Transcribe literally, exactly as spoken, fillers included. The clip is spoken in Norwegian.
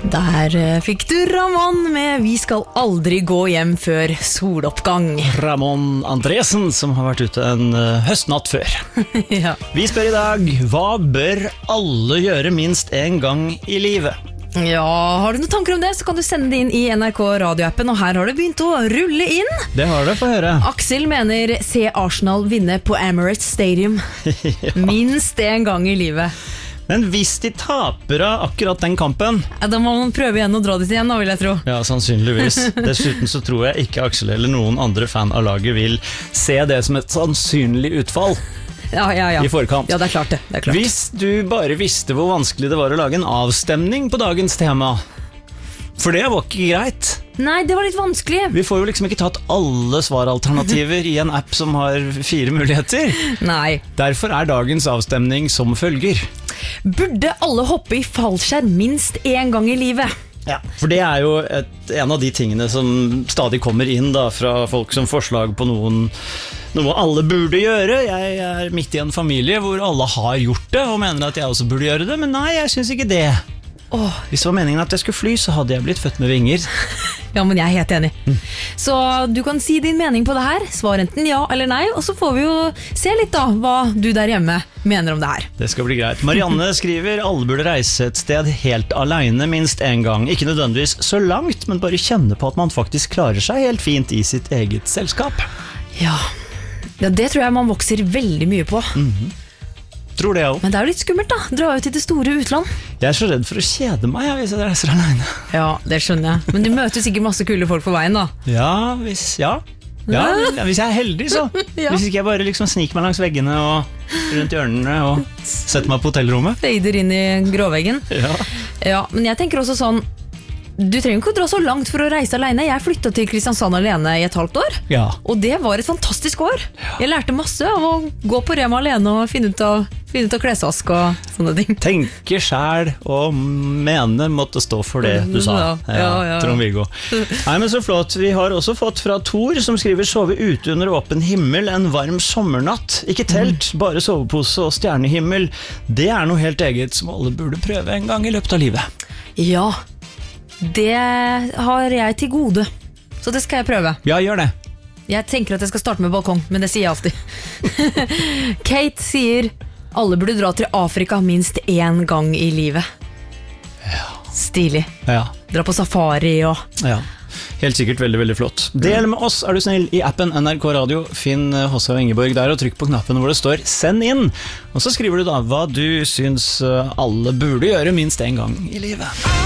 Der fikk du Ramón med Vi skal aldri gå hjem før soloppgang. Ramón Andresen, som har vært ute en uh, høstnatt før. Ja. Vi spør i dag, hva bør alle gjøre minst en gang i livet? Ja, har du noen tanker om det, så kan du sende det inn i N R K radioappen, og her har det begynt å rulle inn. Det har det, få høre. Aksel mener se Arsenal vinne på Emirates Stadium. Ja. Minst en gang i livet. Men hvis de taper av akkurat den kampen, ja, da må man prøve igjen å dra dit igjen, da vil jeg tro. Ja, sannsynligvis. Dessuten så tror jeg ikke Aksel eller noen andre fan av laget vil se det som et sannsynlig utfall. Ja, ja, ja. I forkant. Ja, det er klart det, det er klart. Hvis du bare visste hvor vanskelig det var å lage en avstemning på dagens tema, for det var ikke greit. Nei, det var litt vanskelig. Vi får jo liksom ikke tatt alle svaralternativer i en app som har fire muligheter. Nei. Derfor er dagens avstemning som følger. Burde alle hoppe i fallskjerm minst en gang i livet? Ja, for det er jo et, en av de tingene som stadig kommer inn da, fra folk som forslag på noen, noe alle burde gjøre. Jeg er midt i en familie hvor alle har gjort det, og mener at jeg også burde gjøre det, men nei, jeg synes ikke det. Åh. Hvis det var meningen at jeg skulle fly, så hadde jeg blitt født med vinger. Ja, men jeg er helt enig. Mm. Så du kan si din mening på det her, svar enten ja eller nei, og så får vi jo se litt da, hva du der hjemme mener om det her. Det skal bli greit. Marianne skriver, alle burde reise et sted helt alene minst en gang. Ikke nødvendigvis så langt, men bare kjenne på at man faktisk klarer seg helt fint i sitt eget selskap. Ja, ja det tror jeg man vokser veldig mye på. Mhm. Tror det også. Men det er jo litt skummelt da, dra ut i det store utland. Jeg er så redd for å kjede meg hvis jeg reiser alene. Ja, det skjønner jeg. Men du møter sikkert masse kule folk på veien da. Ja, hvis, ja. Ja, hvis jeg er heldig så. Ja. Hvis ikke jeg bare liksom sniker meg langs veggene og rundt hjørnene og setter meg på hotellrommet. Fader inn i gråveggen. Ja. Ja, men jeg tenker også sånn, du trenger ikke å dra så langt for å reise alene. Jeg flyttet til Kristiansand alene i et halvt år. Ja. Og det var et fantastisk år. Ja. Jeg lærte masse av å gå på Rema alene og finne ut av, finne ut av klesvask og sånne ting. Tenke selv og mene måtte stå for det du sa. Ja, ja, ja, ja. Trond-Viggo. Nei, men så flott. Vi har også fått fra Thor som skriver sove ute under åpen himmel en varm sommernatt. Ikke telt, mm. bare sovepose og stjernehimmel. Det er noe helt eget som alle burde prøve en gang i løpet av livet. Ja, det har jeg til gode, så det skal jeg prøve. Ja, gjør det. Jeg tenker at jeg skal starte med balkong, men det sier jeg alltid. Kate sier alle burde dra til Afrika minst en gang i livet. Ja. Stilig. Ja. Dra på safari og... Ja. Helt sikkert veldig, veldig flott. Del med oss, er du snill, i appen N R K Radio. Finn Håse og Ingeborg der og trykk på knappen hvor det står send inn. Og så skriver du da hva du syns alle burde gjøre minst en gang i livet.